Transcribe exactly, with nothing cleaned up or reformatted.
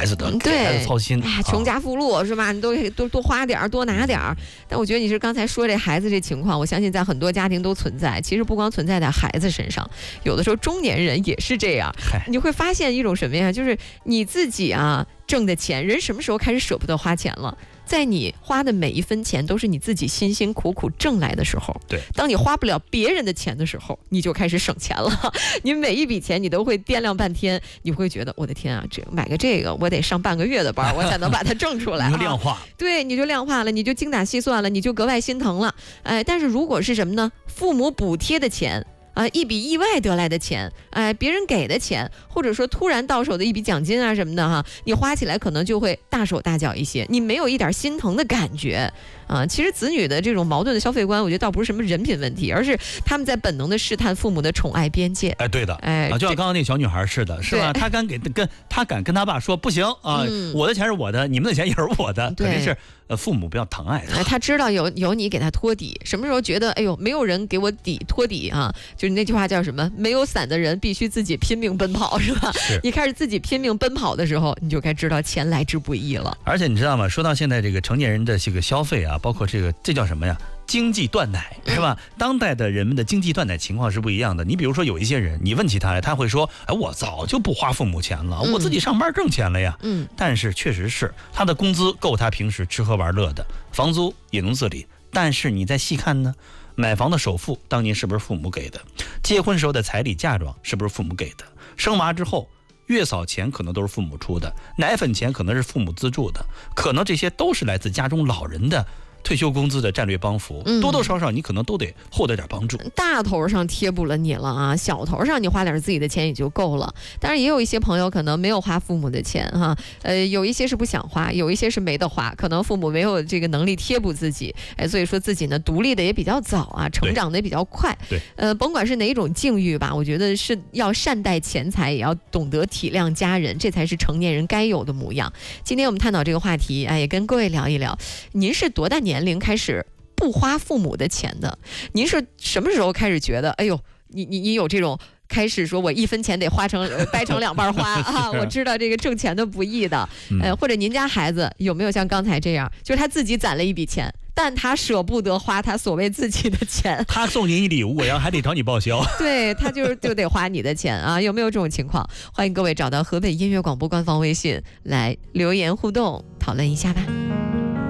孩子的， 嗯、 给孩子操心。 哎呀，穷家富路、啊、是吧？你都多多花点儿，多拿点儿。但我觉得你是刚才说这孩子这情况，我相信在很多家庭都存在。其实不光存在在孩子身上，有的时候中年人也是这样。你会发现一种什么呀？就是你自己啊挣的钱，人什么时候开始舍不得花钱了？在你花的每一分钱都是你自己辛辛苦苦挣来的时候， 对， 当你花不了别人的钱的时候，你就开始省钱了。你每一笔钱你都会掂量半天，你会觉得我的天啊，这买个这个我得上半个月的班，我才能把它挣出来。 你就量化、 啊，对，你就量化了，你就精打细算了，你就格外心疼了。哎，但是如果是什么呢？父母补贴的钱。啊、呃，一笔意外得来的钱，哎、呃，别人给的钱，或者说突然到手的一笔奖金啊什么的哈，你花起来可能就会大手大脚一些，你没有一点心疼的感觉啊、呃。其实子女的这种矛盾的消费观，我觉得倒不是什么人品问题，而是他们在本能的试探父母的宠爱边界。 哎，对的， 哎， 啊，就像刚刚那小女孩似的，是吧？她敢给跟她敢跟她爸说不行啊、嗯，我的钱是我的，你们的钱也是我的，肯定是呃父母不要疼爱她。 哎，他知道有有你给他托底，什么时候觉得哎呦没有人给我底托底啊？就是那句话叫什么？没有伞的人必须自己拼命奔跑，是吧？ 是你开始自己拼命奔跑的时候，你就该知道钱来之不易了。 而且你知道吗？说到现在这个成年人的这个消费啊，包括这个这叫什么呀？经济断奶是吧？当代的人们的经济断奶情况是不一样的。你比如说有一些人，你问起他来，他会说：“哎，我早就不花父母钱了，我自己上班挣钱了呀。”嗯，但是确实是他的工资够他平时吃喝玩乐的，房租也能自理。但是你再细看呢，买房的首付当年是不是父母给的？结婚时候的彩礼嫁妆是不是父母给的？生娃之后月嫂钱可能都是父母出的，奶粉钱可能是父母资助的，可能这些都是来自家中老人的退休工资的战略帮扶，多多少少你可能都得获得点帮助。 大头上贴补了你了啊，小头上你花点自己的钱也就够了。当然也有一些朋友可能没有花父母的钱哈，呃，有一些是不想花，有一些是没得花，可能父母没有这个能力贴补自己，哎，所以说自己呢独立的也比较早啊，成长的也比较快。 对， 呃，甭管是哪一种境遇吧，我觉得是要善待钱财，也要懂得体谅家人，这才是成年人该有的模样。今天我们探讨这个话题，哎，也跟各位聊一聊，您是多大年年龄开始不花父母的钱的？您是什么时候开始觉得，哎呦，你你你有这种开始说我一分钱得花成掰成两半花啊？我知道这个挣钱的不易的，呃，或者您家孩子有没有像刚才这样，就是他自己攒了一笔钱，但他舍不得花他所谓自己的钱， 他送你一礼物，然后还得找你报销， 对，他就是就得花你的钱啊？有没有这种情况？欢迎各位找到河北音乐广播官方微信来留言互动讨论一下吧。